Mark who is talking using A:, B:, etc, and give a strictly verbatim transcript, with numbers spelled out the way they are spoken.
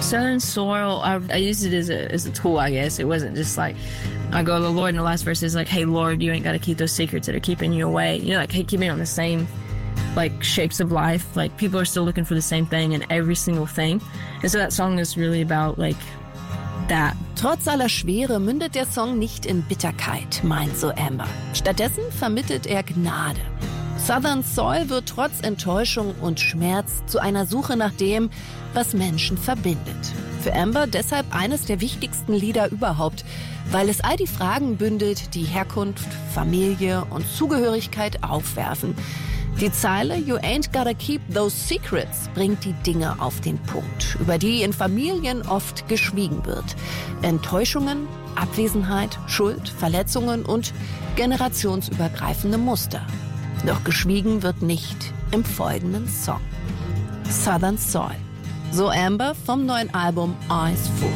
A: Southern Soil, I, I used it as a, as a tool, I guess. It wasn't just like, I go, the Lord in the last verse is like, hey, Lord, you ain't got to keep those secrets that are keeping you away. You know, like, hey, keeping on the same, like, shapes of life. Like, people are still looking for the same thing in every single thing. And so that song is really about, like, that.
B: Trotz aller Schwere mündet der Song nicht in Bitterkeit, meint so Amber. Stattdessen vermittelt er Gnade. Southern Soil wird trotz Enttäuschung und Schmerz zu einer Suche nach dem, was Menschen verbindet. Für Amber deshalb eines der wichtigsten Lieder überhaupt, weil es all die Fragen bündelt, die Herkunft, Familie und Zugehörigkeit aufwerfen. Die Zeile "You ain't gotta keep those secrets" bringt die Dinge auf den Punkt, über die in Familien oft geschwiegen wird. Enttäuschungen, Abwesenheit, Schuld, Verletzungen und generationsübergreifende Muster. Doch geschwiegen wird nicht im folgenden Song. Southern Soil. So Amber vom neuen Album Eyes Full.